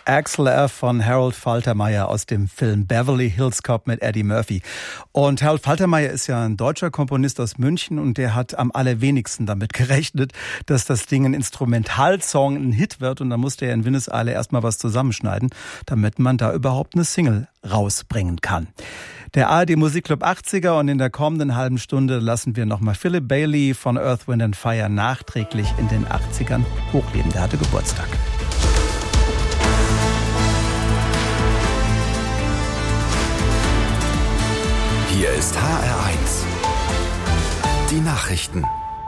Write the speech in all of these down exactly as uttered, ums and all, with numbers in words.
Axel F. von Harold Faltermeyer aus dem Film Beverly Hills Cop mit Eddie Murphy. Und Harold Faltermeyer ist ja ein deutscher Komponist aus München und der hat am allerwenigsten damit gerechnet, dass das Ding ein Instrumentalsong ein Hit wird. Und dann musste er in Windeseile erstmal was zusammenschneiden, damit man da überhaupt eine Single rausbringen kann. Der A R D Musikclub achtziger und in der kommenden halben Stunde lassen wir nochmal Philip Bailey von Earth, Wind and Fire nachträglich in den achtzigern hochleben. Der hatte Geburtstag. Hier ist H R eins. Die Nachrichten.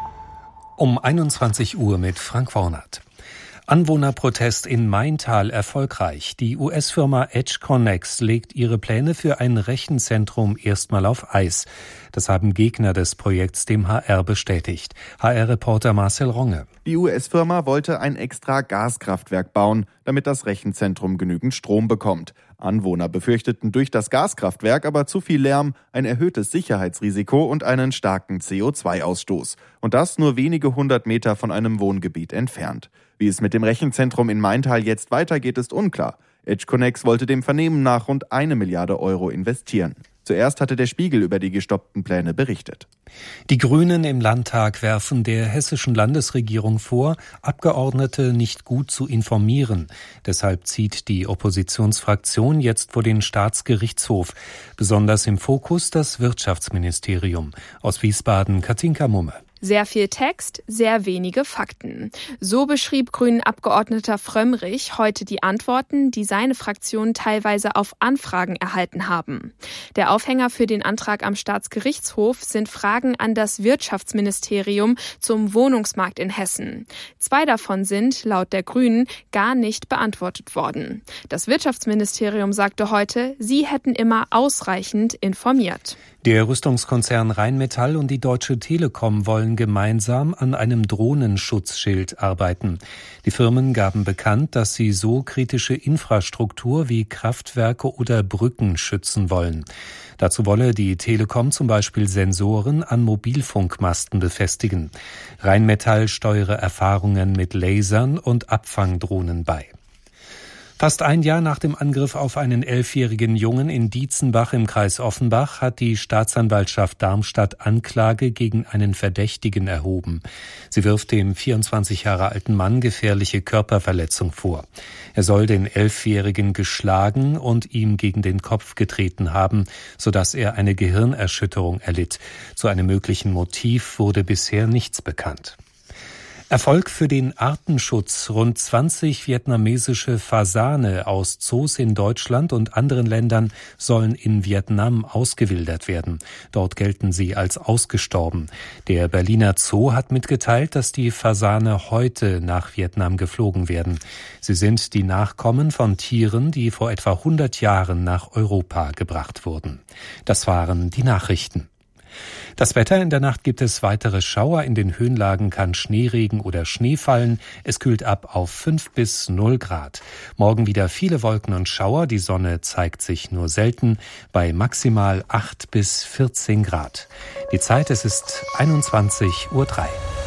Um einundzwanzig Uhr mit Frank Wornert. Anwohnerprotest in Maintal erfolgreich. Die U S-Firma EdgeConneX legt ihre Pläne für ein Rechenzentrum erstmal auf Eis. Das haben Gegner des Projekts dem H R bestätigt. H R-Reporter Marcel Ronge. Die U S-Firma wollte ein extra Gaskraftwerk bauen, damit das Rechenzentrum genügend Strom bekommt. Anwohner befürchteten durch das Gaskraftwerk aber zu viel Lärm, ein erhöhtes Sicherheitsrisiko und einen starken C O zwei Ausstoß. Und das nur wenige hundert Meter von einem Wohngebiet entfernt. Wie es mit dem Rechenzentrum in Maintal jetzt weitergeht, ist unklar. EdgeConneX wollte dem Vernehmen nach rund eine Milliarde Euro investieren. Zuerst hatte der Spiegel über die gestoppten Pläne berichtet. Die Grünen im Landtag werfen der hessischen Landesregierung vor, Abgeordnete nicht gut zu informieren. Deshalb zieht die Oppositionsfraktion jetzt vor den Staatsgerichtshof. Besonders im Fokus das Wirtschaftsministerium. Aus Wiesbaden Katinka Mumme. Sehr viel Text, sehr wenige Fakten. So beschrieb Grünen-Abgeordneter Frömmrich heute die Antworten, die seine Fraktion teilweise auf Anfragen erhalten haben. Der Aufhänger für den Antrag am Staatsgerichtshof sind Fragen an das Wirtschaftsministerium zum Wohnungsmarkt in Hessen. Zwei davon sind, laut der Grünen, gar nicht beantwortet worden. Das Wirtschaftsministerium sagte heute, sie hätten immer ausreichend informiert. Der Rüstungskonzern Rheinmetall und die Deutsche Telekom wollen gemeinsam an einem Drohnenschutzschild arbeiten. Die Firmen gaben bekannt, dass sie so kritische Infrastruktur wie Kraftwerke oder Brücken schützen wollen. Dazu wolle die Telekom zum Beispiel Sensoren an Mobilfunkmasten befestigen. Rheinmetall steuere Erfahrungen mit Lasern und Abfangdrohnen bei. Fast ein Jahr nach dem Angriff auf einen elfjährigen Jungen in Dietzenbach im Kreis Offenbach hat die Staatsanwaltschaft Darmstadt Anklage gegen einen Verdächtigen erhoben. Sie wirft dem vierundzwanzig Jahre alten Mann gefährliche Körperverletzung vor. Er soll den Elfjährigen geschlagen und ihm gegen den Kopf getreten haben, sodass er eine Gehirnerschütterung erlitt. Zu einem möglichen Motiv wurde bisher nichts bekannt. Erfolg für den Artenschutz. Rund zwanzig vietnamesische Fasane aus Zoos in Deutschland und anderen Ländern sollen in Vietnam ausgewildert werden. Dort gelten sie als ausgestorben. Der Berliner Zoo hat mitgeteilt, dass die Fasane heute nach Vietnam geflogen werden. Sie sind die Nachkommen von Tieren, die vor etwa hundert Jahren nach Europa gebracht wurden. Das waren die Nachrichten. Das Wetter: in der Nacht gibt es weitere Schauer, in den Höhenlagen kann Schneeregen oder Schnee fallen. Es kühlt ab auf fünf bis null Grad. Morgen wieder viele Wolken und Schauer, die Sonne zeigt sich nur selten, bei maximal acht bis vierzehn Grad. Die Zeit, es ist einundzwanzig Uhr drei.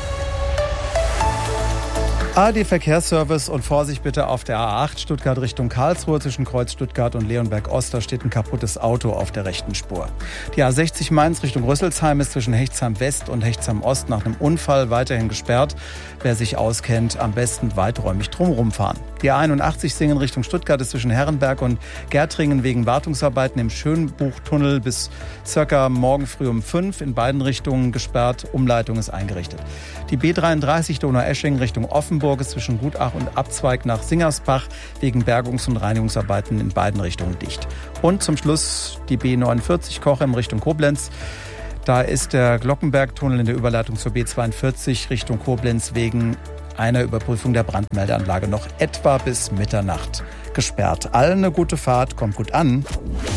A R D-Verkehrsservice und Vorsicht bitte auf der A acht Stuttgart Richtung Karlsruhe. Zwischen Kreuz Stuttgart und Leonberg Ost, da steht ein kaputtes Auto auf der rechten Spur. Die A sechzig Mainz Richtung Rüsselsheim ist zwischen Hechtsheim West und Hechtsheim Ost nach einem Unfall weiterhin gesperrt. Wer sich auskennt, am besten weiträumig drumherum fahren. Die A einundachtzig Singen Richtung Stuttgart ist zwischen Herrenberg und Gärtringen wegen Wartungsarbeiten im Schönbuchtunnel bis circa morgen früh um fünf in beiden Richtungen gesperrt. Umleitung ist eingerichtet. Die B dreiunddreißig Donaueschingen Richtung Offenburg ist zwischen Gutach und Abzweig nach Singersbach wegen Bergungs- und Reinigungsarbeiten in beiden Richtungen dicht. Und zum Schluss die B neunundvierzig Kochem Richtung Koblenz. Da ist der Glockenbergtunnel in der Überleitung zur B zweiundvierzig Richtung Koblenz wegen einer Überprüfung der Brandmeldeanlage noch etwa bis Mitternacht gesperrt. Allen eine gute Fahrt, kommt gut an.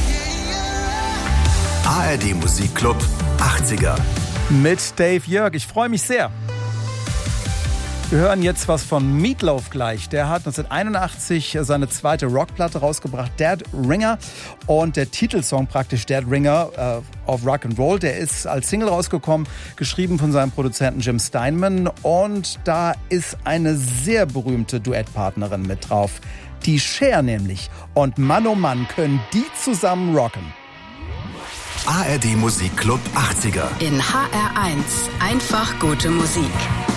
A R D Musikclub achtziger. Mit Dave Jörg, ich freue mich sehr. Wir hören jetzt was von Meatloaf gleich. Der hat neunzehnhunderteinundachtzig seine zweite Rockplatte rausgebracht, Dead Ringer. Und der Titelsong praktisch Dead Ringer äh, auf Rock'n'Roll, der ist als Single rausgekommen, geschrieben von seinem Produzenten Jim Steinman. Und da ist eine sehr berühmte Duettpartnerin mit drauf. Die Cher nämlich. Und Mann oh Mann, können die zusammen rocken. A R D Musikclub achtziger. In H R eins. Einfach gute Musik.